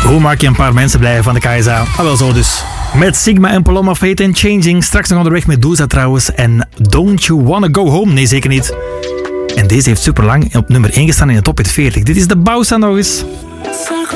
Hoe maak je een paar mensen blij van de KSA? Ah, wel zo dus. Met Sigma en Paloma, Fate and Changing. Straks nog onderweg met Doza trouwens. En Don't You Wanna Go Home? Nee, zeker niet. En deze heeft superlang op nummer 1 gestaan in de top 40. Dit is de Bausa nog eens.